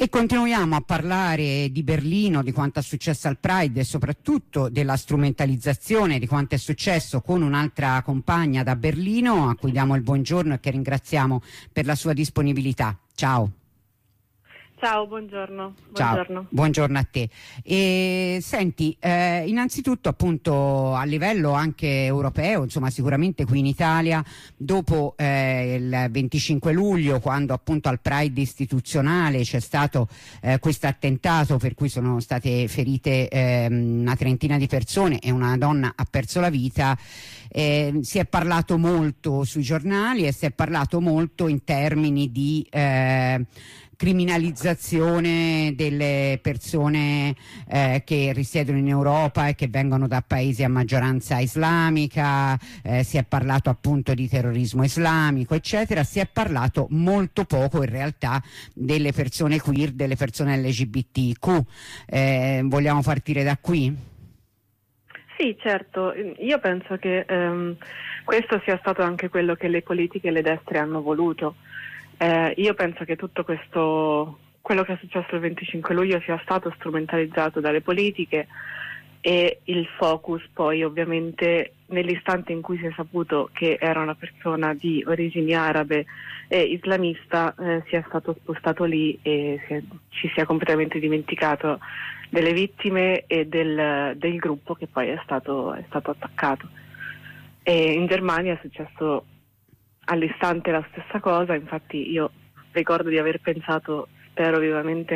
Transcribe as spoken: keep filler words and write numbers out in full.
E continuiamo a parlare di Berlino, di quanto è successo al Pride e soprattutto della strumentalizzazione di quanto è successo con un'altra compagna da Berlino, a cui diamo il buongiorno e che ringraziamo per la sua disponibilità. Ciao. Ciao, buongiorno. Ciao, buongiorno. buongiorno a te. E, senti, eh, innanzitutto appunto a livello anche europeo, insomma sicuramente qui in Italia, dopo eh, il venticinque luglio, quando appunto al Pride istituzionale c'è stato eh, questo attentato per cui sono state ferite eh, una trentina di persone e una donna ha perso la vita, eh, si è parlato molto sui giornali e si è parlato molto in termini di eh, criminalizzazione delle persone eh, che risiedono in Europa e che vengono da paesi a maggioranza islamica, eh, si è parlato appunto di terrorismo islamico eccetera, si è parlato molto poco in realtà delle persone queer, delle persone L G B T Q. Eh, vogliamo partire da qui? Sì, certo, io penso che ehm, questo sia stato anche quello che le politiche e le destre hanno voluto. Eh, io penso che tutto questo, quello che è successo il venticinque luglio sia stato strumentalizzato dalle politiche e il focus poi ovviamente nell'istante in cui si è saputo che era una persona di origini arabe e islamista eh, sia stato spostato lì e si è, ci sia completamente dimenticato delle vittime e del, del gruppo che poi è stato, è stato attaccato. E in Germania è successo all'istante la stessa cosa, infatti io ricordo di aver pensato, spero vivamente